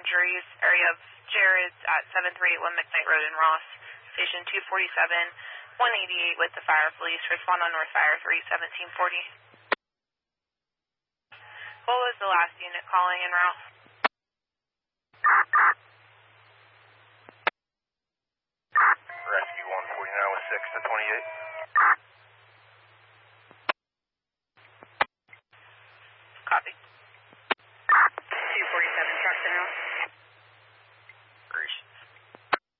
injuries. Area of Jared's at 731 McKnight Road in Ross. Station 247, 188 with the fire police. Respond on North Fire 31740. What was the last unit calling en route?